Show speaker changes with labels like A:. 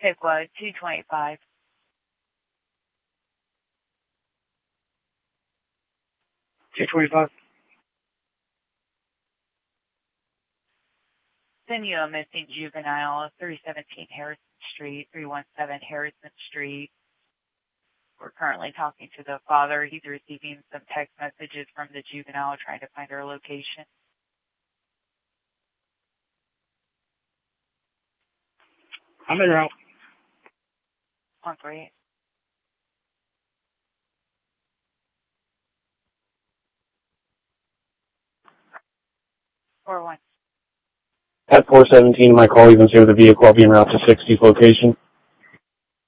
A: Piqua 225. Send you a missing juvenile, 317 Harrison Street, 317 Harrison Street. We're currently talking to the father. He's receiving some text messages from the juvenile trying to find her location.
B: I'm in route.
A: Oh, great. Or one.
B: At 417, my call even with the vehicle. I'll be en route to 60's location.